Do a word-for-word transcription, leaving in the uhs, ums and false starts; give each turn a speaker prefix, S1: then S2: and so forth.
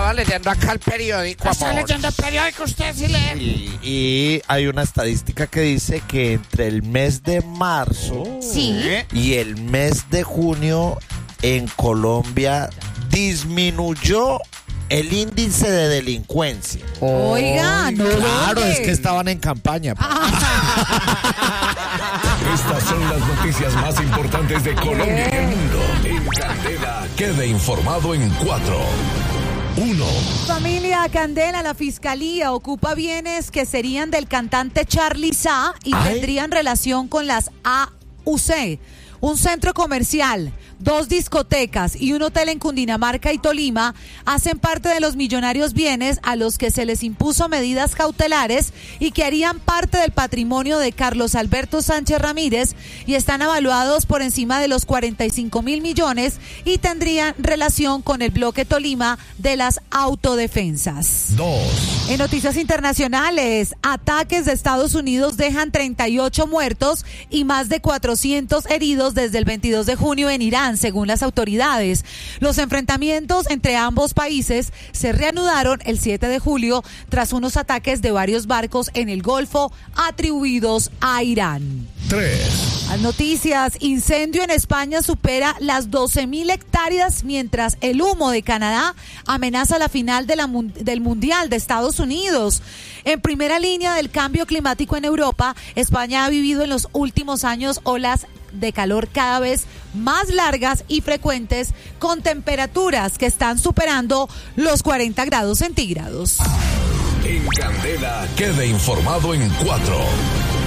S1: estaba leyendo acá el periódico.
S2: ¿Está
S1: amor.
S2: leyendo el periódico usted, sí lee?
S3: Y, y hay una estadística que dice que entre el mes de marzo
S4: Sí.
S3: y el mes de junio en Colombia disminuyó el índice de delincuencia.
S4: Oiga, no.
S3: Claro,
S4: ¿dónde?
S3: es que estaban en campaña.
S5: Estas son las noticias más importantes de Colombia y el mundo. En Candela, quede informado en cuatro. Uno.
S4: Familia Candela, la fiscalía ocupa bienes que serían del cantante Charly Sa y
S3: Ay.
S4: tendrían relación con las A U C. Un centro comercial, dos discotecas y un hotel en Cundinamarca y Tolima hacen parte de los millonarios bienes a los que se les impuso medidas cautelares y que harían parte del patrimonio de Carlos Alberto Sánchez Ramírez y están evaluados por encima de los cuarenta y cinco mil millones y tendrían relación con el bloque Tolima de las autodefensas.
S5: Dos.
S4: En noticias internacionales, ataques de Estados Unidos dejan treinta y ocho muertos y más de cuatrocientos heridos desde el veintidós de junio en Irán, según las autoridades. Los enfrentamientos entre ambos países se reanudaron el siete de julio tras unos ataques de varios barcos en el Golfo atribuidos a Irán.
S5: Tres.
S4: Las noticias, incendio en España supera las doce mil hectáreas mientras el humo de Canadá amenaza la final de la, del Mundial de Estados Unidos. En primera línea del cambio climático en Europa, España ha vivido en los últimos años olas de calor cada vez más largas y frecuentes con temperaturas que están superando los cuarenta grados centígrados.
S5: En Candela, quede informado en cuatro.